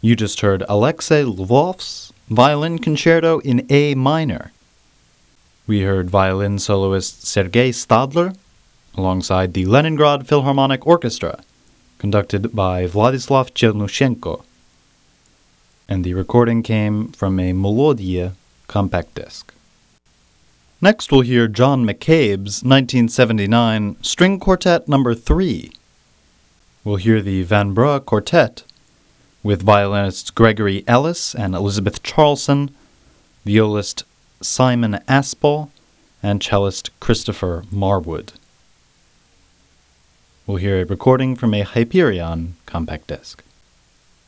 You just heard Alexei Lvov's Violin Concerto in A minor. We heard violin soloist Sergei Stadler alongside the Leningrad Philharmonic Orchestra, conducted by Vladislav Chernushenko. And the recording came from a Melodiya compact disc. Next we'll hear John McCabe's 1979 String Quartet No. 3. We'll hear the Vanbrugh Quartet, with violinists Gregory Ellis and Elizabeth Charlson, violist Simon Aspel, and cellist Christopher Marwood. We'll hear a recording from a Hyperion compact disc.